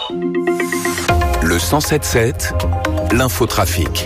Le 107.7, l'infotrafic.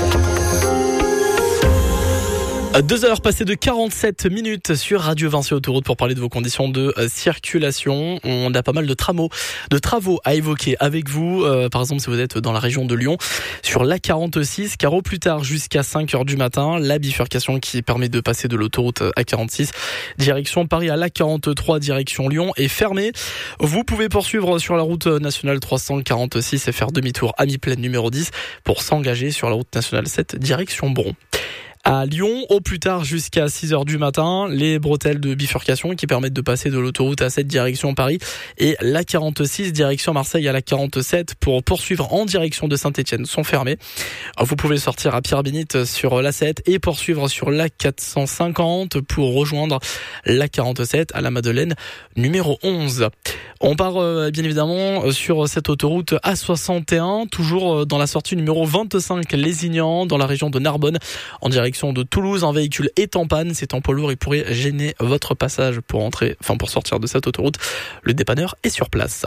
2h passées de 47 minutes sur Radio Vinci Autoroute pour parler de vos conditions de circulation. On a pas mal de travaux à évoquer avec vous. Par exemple, si vous êtes dans la région de Lyon, sur l'A46, car au plus tard jusqu'à 5h du matin, la bifurcation qui permet de passer de l'autoroute A46 direction Paris à l'A43 direction Lyon est fermée. Vous pouvez poursuivre sur la route nationale 346 et faire demi-tour à mi-plaine numéro 10 pour s'engager sur la route nationale 7 direction Bron. À Lyon, au plus tard jusqu'à 6h du matin, les bretelles de bifurcation qui permettent de passer de l'autoroute A7 direction Paris et l'A46 direction Marseille à l'A47 pour poursuivre en direction de Saint-Etienne sont fermées. Vous pouvez sortir à Pierre-Bénite sur l'A7 et poursuivre sur l'A450 pour rejoindre l'A47 à la Madeleine numéro 11. On part bien évidemment sur cette autoroute A61, toujours dans la sortie numéro 25 Lézignan, dans la région de Narbonne, en direction de Toulouse. Un véhicule est en panne, c'est en poids lourd, il pourrait gêner votre passage pour sortir de cette autoroute. Le dépanneur est sur place.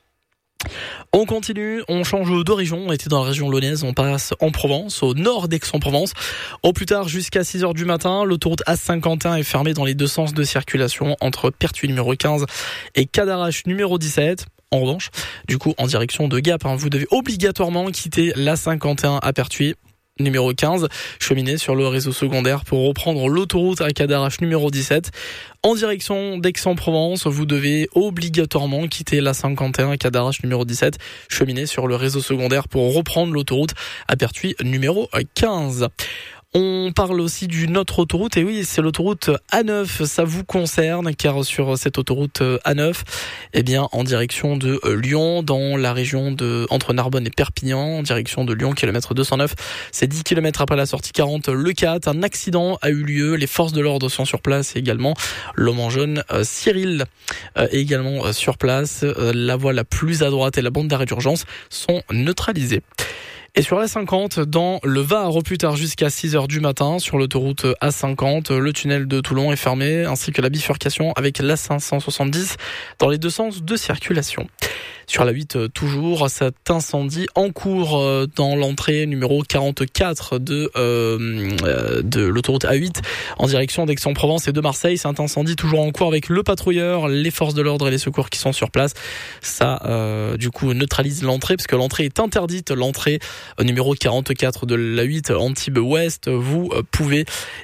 On continue, on change de région, on était dans la région lyonnaise, on passe en Provence, au nord d'Aix-en-Provence. Au plus tard, jusqu'à 6h du matin, l'autoroute A51 est fermée dans les deux sens de circulation entre Pertuis numéro 15 et Cadarache numéro 17. En revanche, du coup, en direction de Gap, vous devez obligatoirement quitter l'A51 à Pertuis numéro 15, cheminer sur le réseau secondaire pour reprendre l'autoroute à Cadarache numéro 17. En direction d'Aix-en-Provence, vous devez obligatoirement quitter la 51 à Cadarache numéro 17, cheminer sur le réseau secondaire pour reprendre l'autoroute à Pertuis numéro 15. On parle aussi d'une autre autoroute, et oui, c'est l'autoroute A9, ça vous concerne, car sur cette autoroute A9, en direction de Lyon, dans la région entre Narbonne et Perpignan, en direction de Lyon, kilomètre 209, c'est 10 km après la sortie 40, le 4, un accident a eu lieu, les forces de l'ordre sont sur place, et également l'homme en jaune, Cyril, est également sur place, la voie la plus à droite et la bande d'arrêt d'urgence sont neutralisées. Et sur la 50, dans le Var, au plus tard jusqu'à 6h du matin, sur l'autoroute A50, le tunnel de Toulon est fermé, ainsi que la bifurcation avec l'A570 dans les deux sens de circulation. Sur la 8, toujours, cet incendie en cours dans l'entrée numéro 44 de l'autoroute A8 en direction d'Aix-en-Provence et de Marseille. C'est un incendie toujours en cours avec le patrouilleur, les forces de l'ordre et les secours qui sont sur place. Ça, du coup, neutralise l'entrée parce que l'entrée est interdite. L'entrée numéro 44 de la 8 Antibes Ouest, vous pouvez,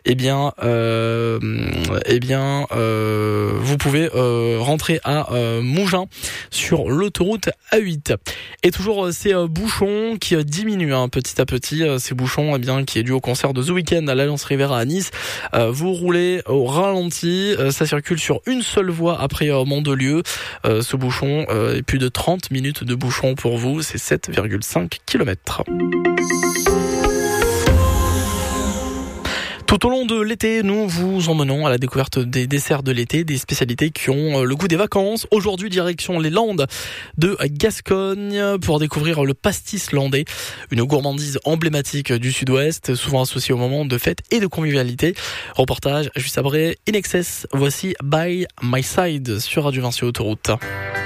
vous pouvez rentrer à Mougins sur l'autoroute A8. Et toujours ces bouchons qui diminuent petit à petit, ces bouchons qui est dû au concert de The Weeknd à l'Alliance Riviera à Nice. Vous roulez au ralenti, ça circule sur une seule voie après Mandelieu. Ce bouchon est plus de 30 minutes de bouchon pour vous, c'est 7,5 km. Tout au long de l'été, nous vous emmenons à la découverte des desserts de l'été, des spécialités qui ont le goût des vacances. Aujourd'hui, direction les Landes de Gascogne pour découvrir le pastis landais, une gourmandise emblématique du sud-ouest, souvent associée au moment de fête et de convivialité. Reportage juste après In Excess, voici By My Side sur Radio Vinci Autoroute.